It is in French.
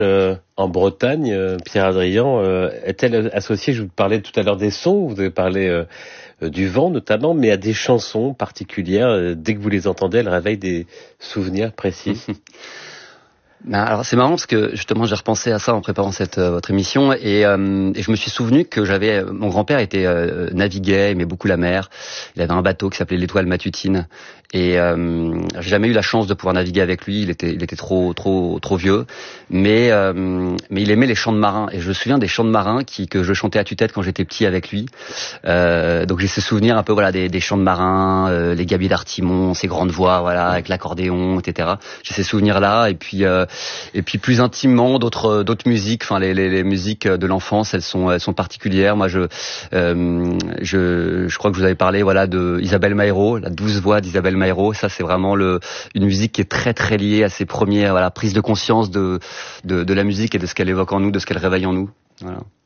En Bretagne, Pierre Adrian, est-elle associée, je vous parlais tout à l'heure des sons, vous avez parlé du vent notamment, mais à des chansons particulières, dès que vous les entendez, elles réveillent des souvenirs précis? Alors c'est marrant parce que justement j'ai repensé à ça en préparant votre émission et je me suis souvenu que mon grand-père était naviguait, aimait beaucoup la mer. Il avait un bateau qui s'appelait l'Étoile Matutine et j'ai jamais eu la chance de pouvoir naviguer avec lui. Il était trop vieux, mais il aimait les chants de marins et je me souviens des chants de marins que je chantais à tue-tête quand j'étais petit avec lui. Donc j'ai ce souvenir un peu des chants de marins, les Gaby d'Artimon, ces grandes voix avec l'accordéon, etc. J'ai ces souvenirs là et puis plus intimement d'autres musiques, enfin les musiques de l'enfance, elles sont particulières. Moi je crois que je vous avais parlé de Isabelle Maïro, la douce voix d'Isabelle Maïro. Ça c'est vraiment une musique qui est très très liée à ses premières prises de conscience de la musique et de ce qu'elle évoque en nous, de ce qu'elle réveille en nous. Voilà.